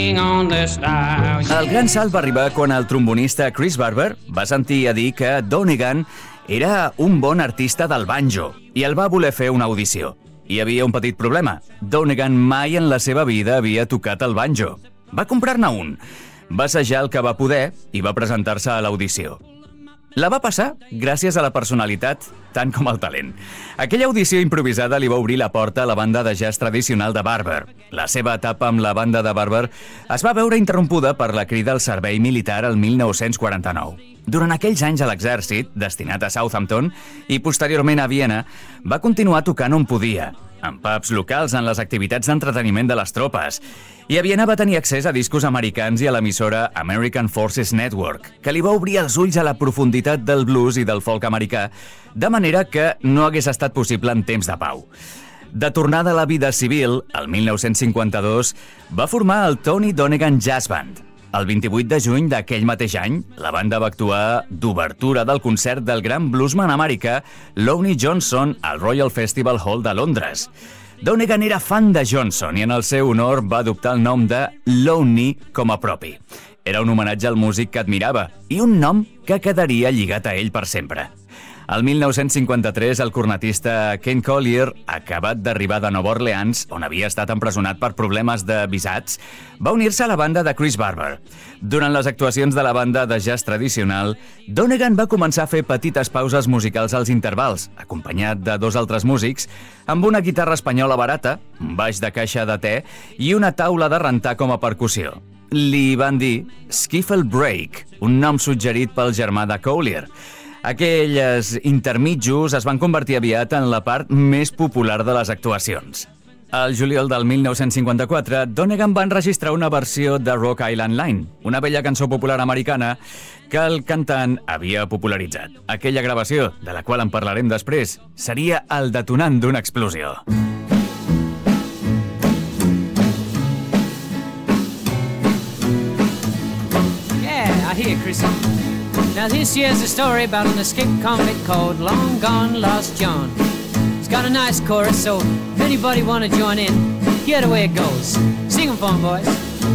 El gran salt va arribar quan el trombonista Chris Barber va sentir a dir que Donegan era un bon artista del banjo i el va voler fer una audició. Hi havia un petit problema. Donegan mai en la seva vida havia tocat el banjo. Va comprar-ne un, va assajar el que va poder i va presentar-se a l'audició. La va passar gràcies a la personalitat, tant com el talent. Aquella audició improvisada li va obrir la porta a la banda de jazz tradicional de Barber. La seva etapa amb la banda de Barber es va veure interrompuda per la crida al servei militar el 1949. Durant aquells anys a l'exèrcit, destinat a Southampton i posteriorment a Viena, va continuar tocant on podia, en pubs locals, en les activitats d'entreteniment de les tropes. I a Viena va tenir accés a discos americans i a l'emissora American Forces Network, que li va obrir els ulls a la profunditat del blues i del folk americà, de manera que no hagués estat possible en temps de pau. De tornada a la vida civil, el 1952, va formar el Tony Donegan Jazz Band. El 28 de juny d'aquell mateix any, la banda va actuar d'obertura del concert del gran bluesman americà Lonnie Johnson al Royal Festival Hall de Londres. Donegan era fan de Johnson i en el seu honor va adoptar el nom de Lonnie com a propi. Era un homenatge al músic que admirava i un nom que quedaria lligat a ell per sempre. El 1953, el cornetista Ken Collier, acabat d'arribar de Nova Orleans, on havia estat empresonat per problemes de visats, va unir-se a la banda de Chris Barber. Durant les actuacions de la banda de jazz tradicional, Donegan va començar a fer petites pauses musicals als intervals, acompanyat de dos altres músics, amb una guitarra espanyola barata, un baix de caixa de te i una taula de rentar com a percussió. Li van dir Skiffle Break, un nom suggerit pel germà de Collier. Aquells intermitjos es van convertir aviat en la part més popular de les actuacions. Al juliol del 1954, Donegan va enregistrar una versió de Rock Island Line, una vella cançó popular americana que el cantant havia popularitzat. Aquella gravació, de la qual en parlarem després, seria el detonant d'una explosió. Yeah, I hear, Chrissy. Now this here's a story about an escaped convict called Long Gone Lost John. It's got a nice chorus, so if anybody want to join in, hear the way it goes. Sing 'em for 'em, boys.